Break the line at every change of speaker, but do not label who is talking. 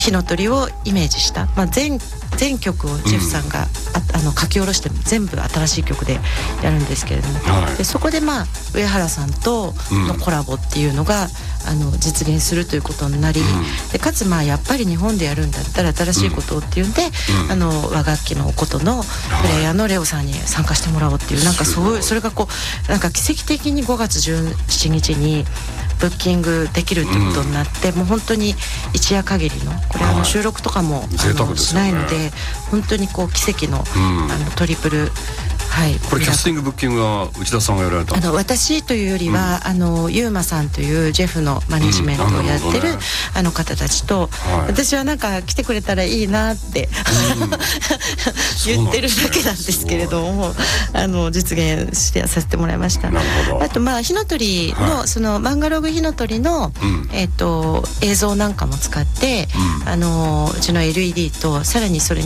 火の鳥をイメージした、全曲をジェフさんが、書き下ろして全部新しい曲でやるんですけれども、でそこで上原さんとのコラボっていうのが、実現するということになり、でかつやっぱり日本でやるんだったら新しいことをっていうんで、和楽器のことのプレイヤーのレオさんに参加してもらおうっていう、それが奇跡的に5月17日にブッキングできるっていうことになって、もう本当に一夜限りの、これ収録とかもしないので、本当に奇跡の、トリプル、
これキャスティングブッキングは内田さんがやられたんですか？
私というよりは、ユーマさんというジェフのマネジメントをやってる、方たちと、私は来てくれたらいいなって言ってるだけなんですけれども、実現させてもらいました。あと火の鳥の、そのマンガログ火の鳥の、映像なんかも使って、うちの LED とさらにそれに